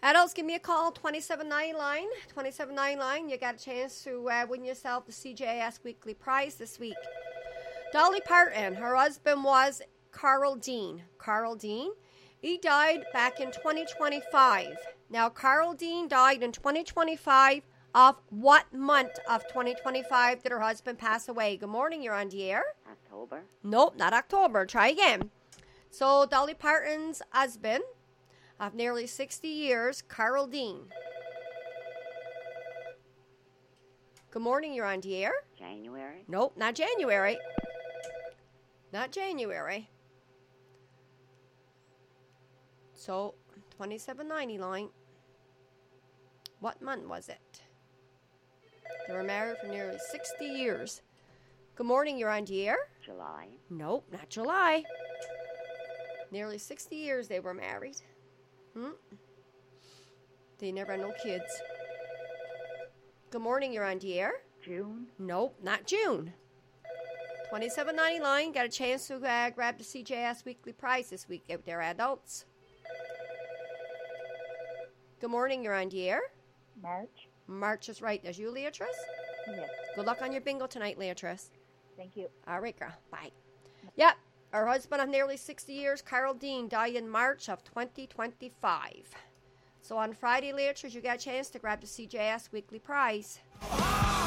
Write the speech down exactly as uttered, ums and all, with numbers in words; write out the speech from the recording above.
Adults, give me a call, twenty-seven ninety line. twenty-seven ninety line. You got a chance to uh, win yourself the C J S Weekly Prize this week. Dolly Parton, her husband was Carl Dean. Carl Dean, he died back in twenty twenty-five. Now, Carl Dean died in twenty twenty-five. Of what month of twenty twenty-five did her husband pass away? Good morning, you're on the air. October. Nope, not October. Try again. So, Dolly Parton's husband of nearly sixty years, Carl Dean. Good morning, you're on the air. January. Nope, not January. Not January. So, twenty-seven ninety line. What month was it? They were married for nearly sixty years. Good morning, you're on the air. July. Nope, not July. Nearly sixty years they were married. Hmm? They never had no kids. Good morning, you're on the air. June. Nope, not June. twenty-seven ninety line. Got a chance to uh, grab the C J S Weekly Prize this week out there, adults. Good morning, you're on the air. March. March is right. There's you, Leatrice. Yes. Good luck on your bingo tonight, Leatrice. Thank you. All right, girl. Bye. Yep. Her husband of nearly sixty years, Carl Dean, died in March of twenty twenty-five. So on Friday, Leatrice, you got a chance to grab the C J S Weekly Prize.